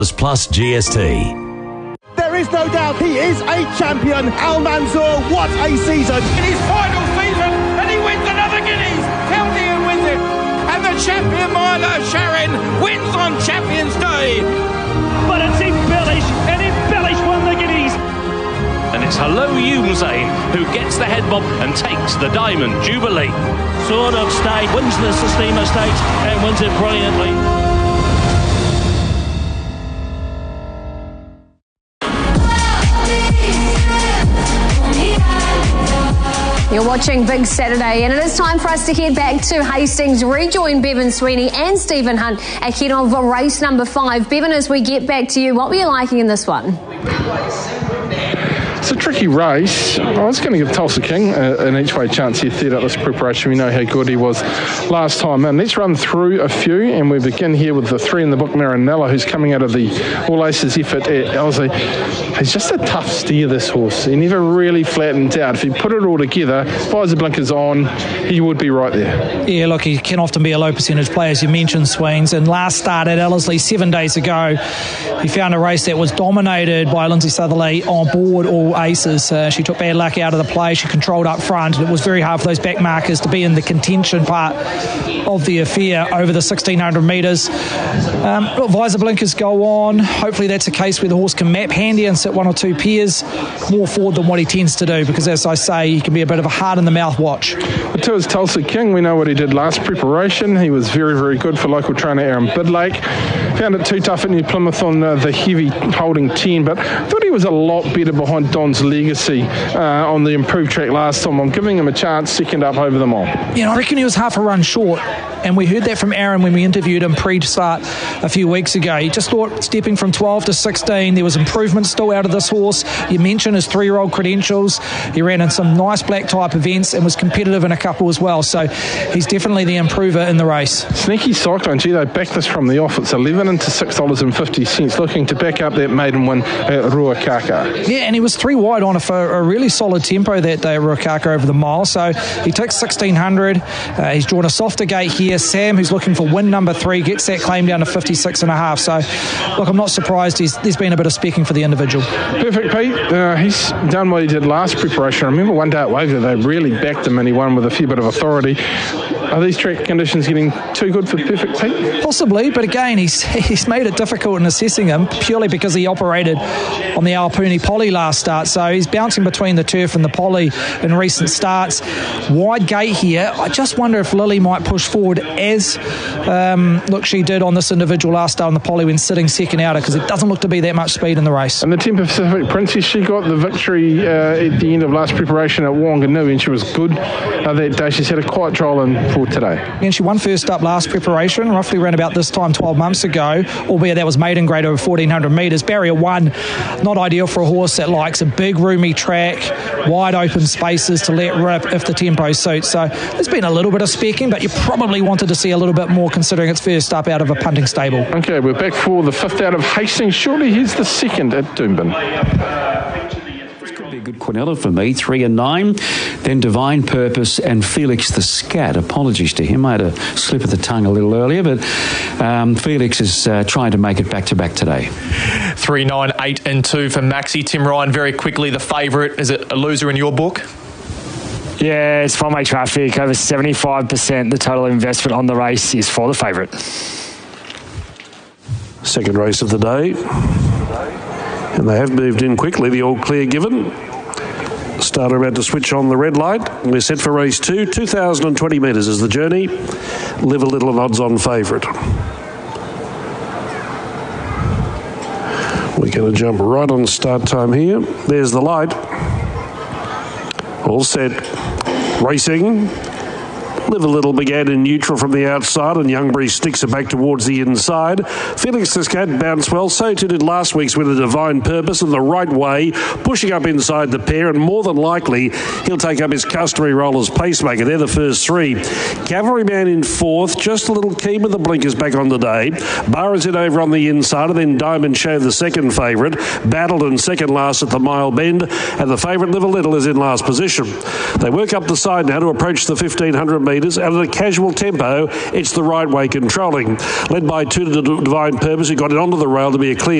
plus GST. There is no doubt he is a champion. Al Mansour, what a season. In his final season, and he wins another Guineas. Chaldean wins it. And the champion Milo Sharon wins on Champions Day. But it's embellished, and embellished won the Guineas. And it's Hello Youmzain who gets the head bob and takes the Diamond Jubilee. Sword of State wins the Sistema Stakes and wins it brilliantly. You're watching Big Saturday, and it is time for us to head back to Hastings, rejoin Bevan Sweeney and Stephen Hunt ahead of race number 5. Bevan, as we get back to you, what were you liking in this one? It's a tricky race. I was going to give Tulsa King an each-way chance here, third up this preparation. We know how good he was last time. And let's run through a few, and we begin here with the 3 in the book, Marinella, who's coming out of the All Aces effort at Ellerslie. He's just a tough steer, this horse. He never really flattens out. If you put it all together, visor blinkers on, he would be right there. Yeah, look, he can often be a low percentage player, as you mentioned, Sweens. And last start at Ellerslie 7 days ago, he found a race that was dominated by Lindsay Southerly on board All Aces. She took bad luck out of the play. She controlled up front. It was very hard for those back markers to be in the contention part of the affair over the 1,600 metres. Visor blinkers go on. Hopefully that's a case where the horse can map handy and sit 1 or 2 pairs more forward than what he tends to do, because, as I say, he can be a bit of a hard-in-the-mouth watch. To his Tulsa King, we know what he did last preparation. He was very, very good for local trainer Aaron Bidlake. Found it too tough at New Plymouth on the heavy holding 10, but I thought he was a lot better behind Don's Legacy on the improved track last time. I'm giving him a chance, second up over them all. Yeah, I reckon he was half a run short, and we heard that from Aaron when we interviewed him pre-start a few weeks ago. He just thought stepping from 12 to 16, there was improvement still out of this horse. You mentioned his 3-year-old credentials. He ran in some nice black type events and was competitive in a couple as well, so he's definitely the improver in the race. Sneaky Cyclone, gee, they backed this from the off. It's 11 into $6.50, looking to back up that maiden win at Ruakaka. Yeah, and he was 3 wide on for a really solid tempo that day at Ruakaka over the mile, so he takes 1,600. He's drawn a softer gate here. Sam, who's looking for win number 3, gets that claim down to 56.5. So, look, I'm not surprised there's been a bit of speaking for the individual. Perfect, Pete. He's done what he did last preparation. I remember one day at Waverley, they really backed him and he won with a fair bit of authority. Are these track conditions getting too good for Perfect, Pete? Possibly, but again, he's made it difficult in assessing him purely because he operated on the Alpuni Poly last start. So he's bouncing between the turf and the Poly in recent starts. Wide gate here. I just wonder if Lily might push forward as she did on this individual last start on the Poly when sitting second outer, because it doesn't look to be that much speed in the race. And the Temper Pacific Princess, she got the victory at the end of last preparation at Wanganui, and she was good that day. She's had a quiet trial in for today. And she won first up last preparation, roughly around about this time 12 months ago, albeit that was maiden grade over 1,400 metres. Barrier 1, not ideal for a horse that likes a big roomy track, wide open spaces to let rip if the tempo suits. So there's been a little bit of specking, but you probably wanted to see a little bit more considering it's first up out of a punting stable. Okay, we're back for the 5th out of Hastings. Surely here's the 2nd at Doomben. Be a good Quinella for me, 3 and 9. Then Divine Purpose and Felix the Scat. Apologies to him, I had a slip of the tongue a little earlier, but Felix is trying to make it back-to-back today. 3, 9, 8 and 2 for Maxi. Tim Ryan, very quickly, the favourite. Is it a loser in your book? Yeah, it's From A Traffic. Over 75% the total investment on the race is for the favourite. Second race of the day. And they have moved in quickly, the all clear given. Starter about to switch on the red light. We're set for race 2. 2,020 metres is the journey. Live a Little and odds on favourite. We're going to jump right on start time here. There's the light. All set. Racing. Live a Little began in neutral from the outside, and Youngbury sticks it back towards the inside. Felix the Scat bounced well, so too did last week's with a Divine Purpose in the right way, pushing up inside the pair, and more than likely he'll take up his customary role as pacemaker. They're the first 3. Cavalryman in 4th, just a little keen with the blinkers back on the day. Bar is in over on the inside, and then Diamond Show, the second favourite, battled in second last at the mile bend, and the favourite Live a Little is in last position. They work up the side now to approach the 1,500 metres. metres, and at a casual tempo, it's the right way controlling. Led by 2 to Divine Purpose, who got it onto the rail to be a clear